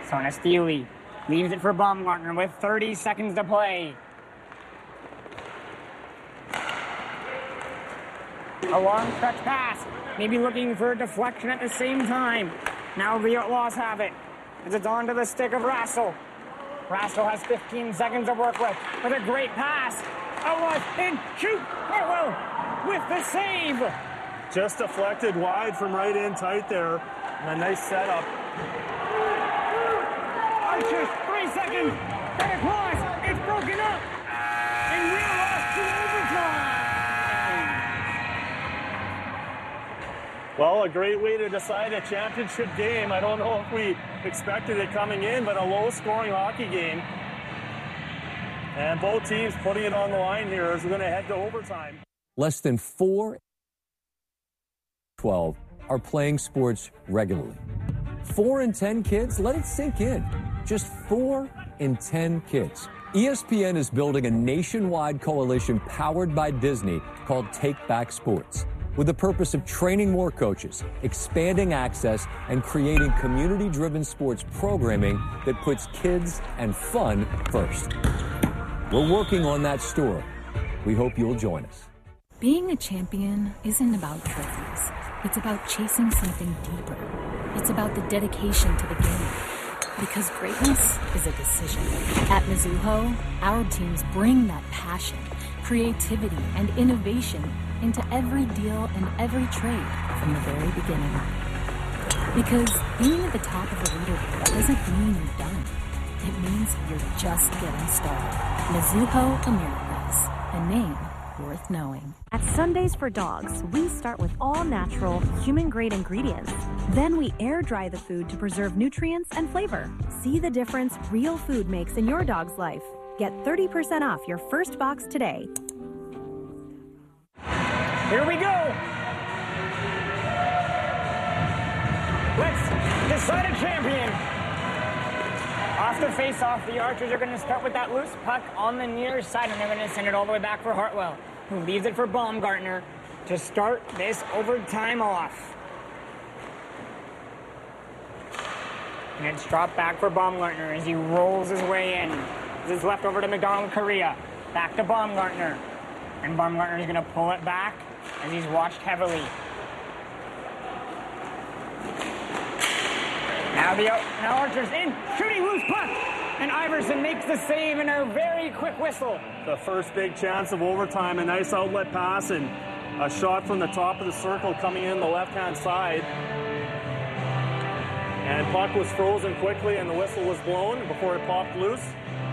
Sonestili leaves it for Baumgartner with 30 seconds to play. A long stretch pass, maybe looking for a deflection at the same time. Now the Outlaws have it, as it's onto the stick of Rassel. Rassel has 15 seconds to work with a great pass. Outlaws in, shoot, Hartwell with the save. Just deflected wide from right in tight there, and a nice setup. Archers, 3 seconds, got across, it's broken up, and we're off to overtime. Well, a great way to decide a championship game. I don't know if we expected it coming in, but a low-scoring hockey game. And both teams putting it on the line here as we're going to head to overtime. Less than 4 12 are playing sports regularly. 4 in 10 kids, let it sink in. Just 4 in 10 kids. ESPN is building a nationwide coalition powered by Disney called Take Back Sports, with the purpose of training more coaches, expanding access, and creating community-driven sports programming that puts kids and fun first. We're working on that story. We hope you'll join us. Being a champion isn't about trophies. It's about chasing something deeper. It's about the dedication to the game. Because greatness is a decision. At Mizuho, our teams bring that passion, creativity, and innovation into every deal and every trade from the very beginning. Because being at the top of the leaderboard doesn't mean you're done. It means you're just getting started. Mizuho Americas, a name worth knowing. At Sundays for Dogs, we start with all-natural, human-grade ingredients. Then we air-dry the food to preserve nutrients and flavor. See the difference real food makes in your dog's life. Get 30% off your first box today. Here we go. Let's decide a champion. Off the face-off, the Archers are going to start with that loose puck on the near side, and they're going to send it all the way back for Hartwell, who leaves it for Baumgartner to start this overtime off. And it's dropped back for Baumgartner as he rolls his way in. This is left over to McDonald Correa. Back to Baumgartner. And Baumgartner is going to pull it back as he's watched heavily. Now Archer's in, shooting loose puck, and Iverson makes the save in a very quick whistle. The first big chance of overtime, a nice outlet pass, and a shot from the top of the circle coming in the left-hand side. And puck was frozen quickly, and the whistle was blown before it popped loose.